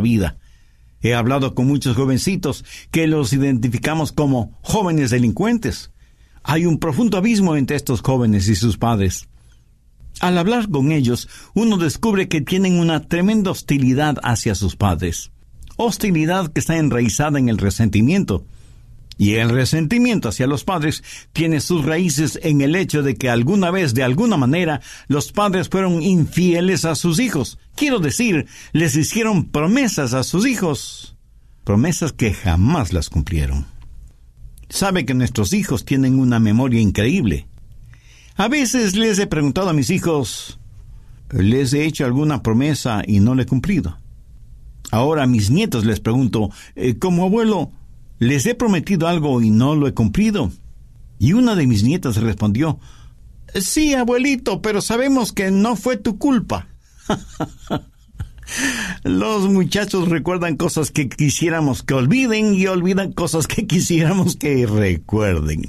vida. He hablado con muchos jovencitos que los identificamos como jóvenes delincuentes. Hay un profundo abismo entre estos jóvenes y sus padres. Al hablar con ellos, uno descubre que tienen una tremenda hostilidad hacia sus padres. Hostilidad que está enraizada en el resentimiento. Y el resentimiento hacia los padres tiene sus raíces en el hecho de que alguna vez, de alguna manera, los padres fueron infieles a sus hijos. Quiero decir, les hicieron promesas a sus hijos. Promesas que jamás las cumplieron. Sabe que nuestros hijos tienen una memoria increíble. A veces les he preguntado a mis hijos, les he hecho alguna promesa y no la he cumplido. Ahora a mis nietos les pregunto, como abuelo, les he prometido algo y no lo he cumplido. Y una de mis nietas respondió, sí, abuelito, pero sabemos que no fue tu culpa. Los muchachos recuerdan cosas que quisiéramos que olviden y olvidan cosas que quisiéramos que recuerden.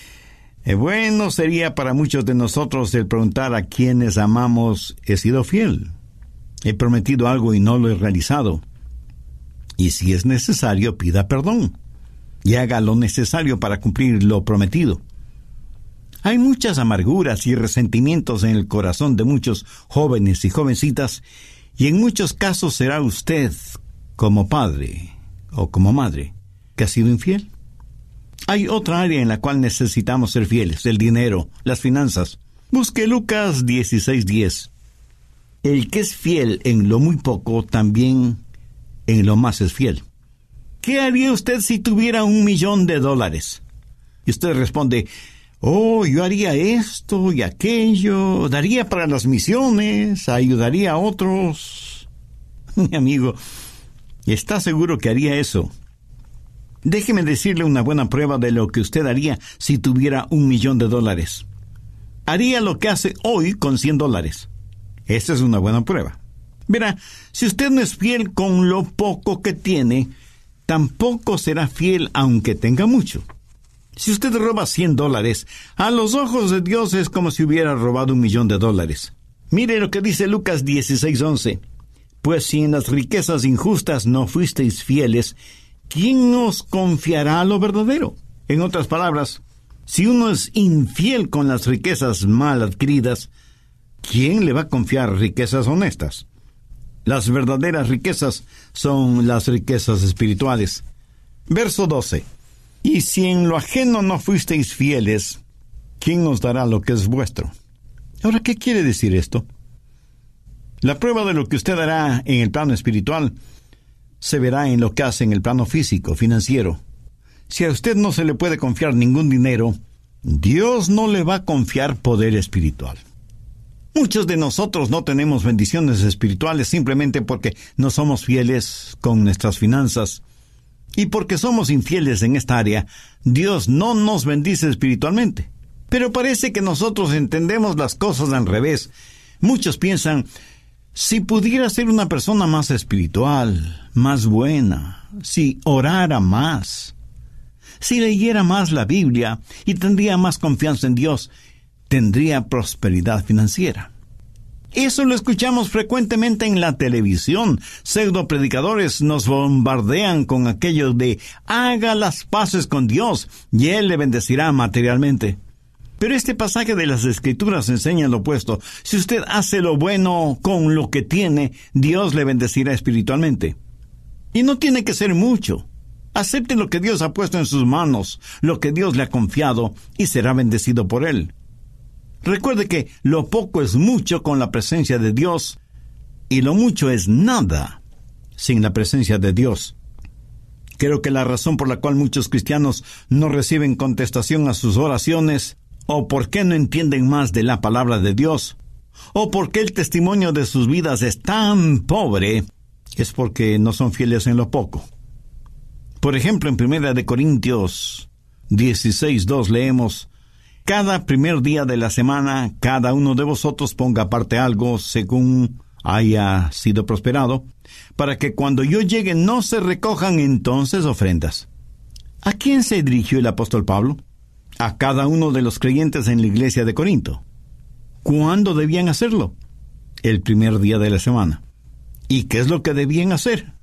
Bueno sería para muchos de nosotros el preguntar a quienes amamos, ¿he sido fiel? He prometido algo y no lo he realizado. Y si es necesario, pida perdón y haga lo necesario para cumplir lo prometido. Hay muchas amarguras y resentimientos en el corazón de muchos jóvenes y jovencitas, y en muchos casos será usted, como padre o como madre, que ha sido infiel. Hay otra área en la cual necesitamos ser fieles: el dinero, las finanzas. Busque Lucas 16:10. El que es fiel en lo muy poco, también en lo más es fiel. ¿Qué haría usted si tuviera $1,000,000? Y usted responde, yo haría esto y aquello, daría para las misiones, ayudaría a otros. Mi amigo, ¿está seguro que haría eso? Déjeme decirle una buena prueba de lo que usted haría si tuviera $1,000,000. Haría lo que hace hoy con $100. Esta es una buena prueba. Verá, si usted no es fiel con lo poco que tiene, tampoco será fiel aunque tenga mucho. Si usted roba $100, a los ojos de Dios es como si hubiera robado $1,000,000. Mire lo que dice Lucas 16:11. Pues si en las riquezas injustas no fuisteis fieles, ¿quién os confiará lo verdadero? En otras palabras, si uno es infiel con las riquezas mal adquiridas, ¿quién le va a confiar riquezas honestas? Las verdaderas riquezas son las riquezas espirituales. Verso 12. Y si en lo ajeno no fuisteis fieles, ¿quién os dará lo que es vuestro? Ahora, ¿qué quiere decir esto? La prueba de lo que usted hará en el plano espiritual se verá en lo que hace en el plano físico, financiero. Si a usted no se le puede confiar ningún dinero, Dios no le va a confiar poder espiritual. Muchos de nosotros no tenemos bendiciones espirituales simplemente porque no somos fieles con nuestras finanzas. Y porque somos infieles en esta área, Dios no nos bendice espiritualmente. Pero parece que nosotros entendemos las cosas al revés. Muchos piensan, si pudiera ser una persona más espiritual, más buena, si orara más, si leyera más la Biblia y tendría más confianza en Dios, tendría prosperidad financiera. Eso lo escuchamos frecuentemente en la televisión. Pseudopredicadores nos bombardean con aquello de haga las paces con Dios y Él le bendecirá materialmente. Pero este pasaje de las Escrituras enseña lo opuesto. Si usted hace lo bueno con lo que tiene, Dios le bendecirá espiritualmente. Y no tiene que ser mucho. Acepte lo que Dios ha puesto en sus manos, lo que Dios le ha confiado, y será bendecido por Él. Recuerde que lo poco es mucho con la presencia de Dios, y lo mucho es nada sin la presencia de Dios. Creo que la razón por la cual muchos cristianos no reciben contestación a sus oraciones, o por qué no entienden más de la palabra de Dios, o por qué el testimonio de sus vidas es tan pobre, es porque no son fieles en lo poco. Por ejemplo, en 1 Corintios 16:2 leemos: cada primer día de la semana, cada uno de vosotros ponga aparte algo según haya sido prosperado, para que cuando yo llegue no se recojan entonces ofrendas. ¿A quién se dirigió el apóstol Pablo? A cada uno de los creyentes en la iglesia de Corinto. ¿Cuándo debían hacerlo? El primer día de la semana. ¿Y qué es lo que debían hacer?